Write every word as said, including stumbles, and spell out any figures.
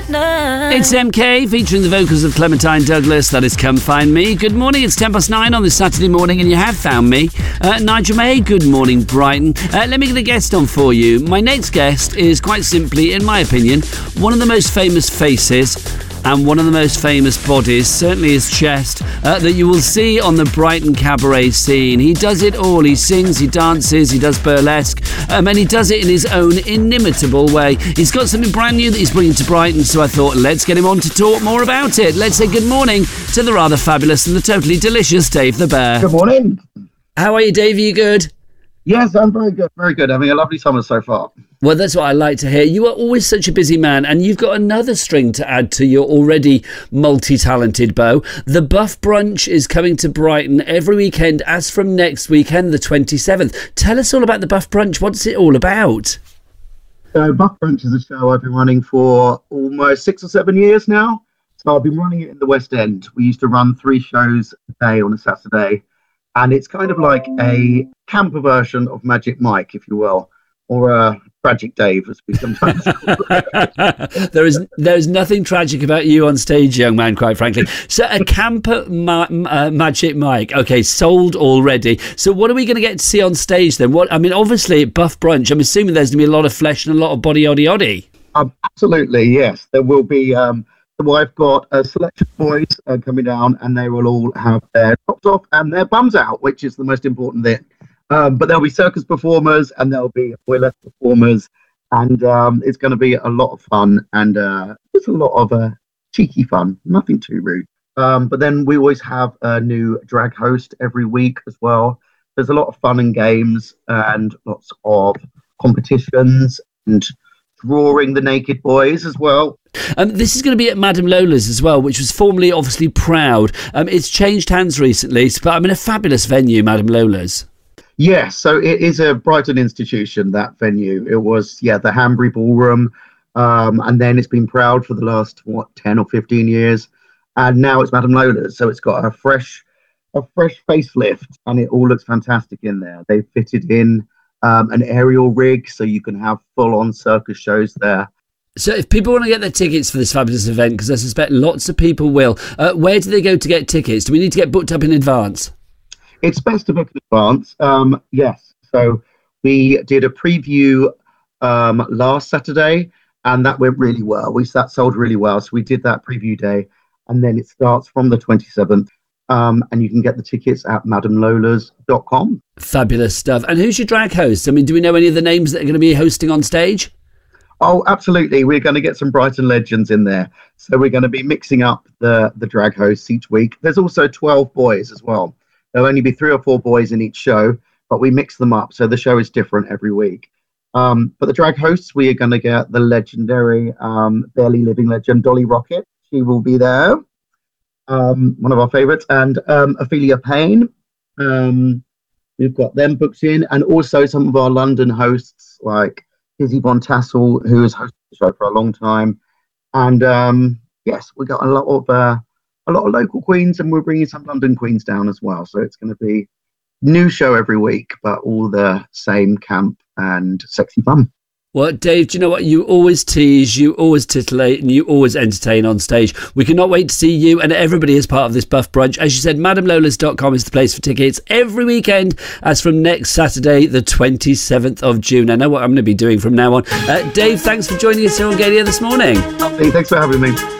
It's M K, featuring the vocals of Clementine Douglas. That is Come Find Me. Good morning, it's ten past nine on this Saturday morning, and you have found me. Uh, Nigel May, good morning, Brighton. Uh, let me get a guest on for you. My next guest is, quite simply, in my opinion, one of the most famous faces and one of the most famous bodies, certainly his chest, uh, that you will see on the Brighton cabaret scene. He does it all. He sings, he dances, he does burlesque, um, and he does it in his own inimitable way. He's got something brand new that he's bringing to Brighton, so I thought, let's get him on to talk more about it. Let's say good morning to the rather fabulous and the totally delicious Dave the Bear. Good morning. How are you, Dave? Are you good? Yes, I'm very good, very good. Having a lovely summer so far. Well, that's what I like to hear. You are always such a busy man, and you've got another string to add to your already multi-talented bow. The Buff Brunch is coming to Brighton every weekend as from next weekend, the twenty-seventh. Tell us all about the Buff Brunch. What's it all about? So Buff Brunch is a show I've been running for almost six or seven years now. So I've been running it in the West End. We used to run three shows a day on a Saturday. And it's kind of like a camper version of Magic Mike, if you will, or a Tragic Dave, as we sometimes call it. There is there is nothing tragic about you on stage, young man, quite frankly. So a camper ma- uh, Magic Mike, okay, sold already. So what are we going to get to see on stage then? What I mean, obviously, Buff Brunch, I'm assuming there's going to be a lot of flesh and a lot of body oddy oddy. Um, absolutely, yes. There will be... Um, So I've got a selection of boys uh, coming down, and they will all have their tops off and their bums out, which is the most important thing. Um, but there'll be circus performers, and there'll be boiler performers, and um, it's going to be a lot of fun, and uh, just a lot of uh, cheeky fun, nothing too rude. Um, but then we always have a new drag host every week as well. There's a lot of fun and games, and lots of competitions, and drawing the naked boys as well. Um, this is going to be at Madame Lola's as well, which was formerly obviously Proud. Um, it's changed hands recently, but I mean a fabulous venue, Madame Lola's. Yes, so it is a Brighton institution, that venue. It was, yeah, the Hanbury Ballroom, um, and then it's been Proud for the last, what, ten or fifteen years, and now it's Madame Lola's, so it's got a fresh, a fresh facelift, and it all looks fantastic in there. They've fitted in um, an aerial rig, so you can have full-on circus shows there. So if people want to get their tickets for this fabulous event, because I suspect lots of people will, uh, where do they go to get tickets? Do we need to get booked up in advance? It's best to book in advance, um, yes. So we did a preview um, last Saturday, and that went really well. We That sold really well, so we did that preview day, and then it starts from the twenty-seventh, um, and you can get the tickets at madame lolas dot com. Fabulous stuff. And who's your drag host? I mean, do we know any of the names that are going to be hosting on stage? Oh, absolutely. We're going to get some Brighton legends in there. So we're going to be mixing up the, the drag hosts each week. There's also twelve boys as well. There'll only be three or four boys in each show, but we mix them up. So the show is different every week. Um, but the drag hosts, we are going to get the legendary, um, barely living legend, Dolly Rocket. She will be there. Um, one of our favorites. And um, Ophelia Payne. Um, we've got them booked in. And also some of our London hosts, like Izzy Von Tassel, who has hosted the show for a long time. And um, yes, we got a lot of uh, a lot of local queens, and we're bringing some London queens down as well. So it's going to be new show every week, but all the same camp and sexy fun. Well, Dave, do you know what? You always tease, you always titillate, and you always entertain on stage. We cannot wait to see you and everybody as part of this Buff Brunch. As you said, madame lolas dot com is the place for tickets every weekend as from next Saturday, the twenty-seventh of June. I know what I'm going to be doing from now on. Uh, Dave, thanks for joining us here on Gaydia this morning. Lovely. Thanks for having me.